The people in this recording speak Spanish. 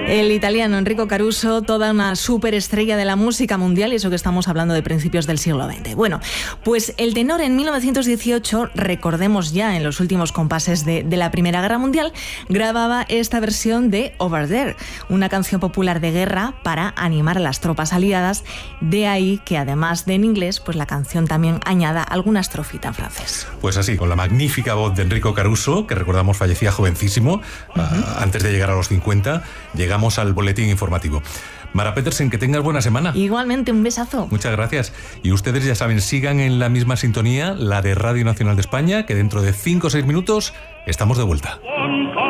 El italiano Enrico Caruso, toda una superestrella de la música mundial, y eso que estamos hablando de principios del siglo XX. Bueno, pues el tenor en 1918, recordemos ya en los últimos compases de la Primera Guerra Mundial, grababa esta versión de Over There, una canción popular de guerra para animar a las tropas aliadas. De ahí que además de en inglés, pues la canción también añada alguna estrofita en francés. Pues así, con la magnífica voz de Enrico Caruso, que recordamos fallecía jovencísimo, antes de llegar a los 50, llegamos al boletín informativo. Mara Petersen, que tengas buena semana. Igualmente, un besazo. Muchas gracias. Y ustedes ya saben, sigan en la misma sintonía, la de Radio Nacional de España, que dentro de 5 o 6 minutos estamos de vuelta.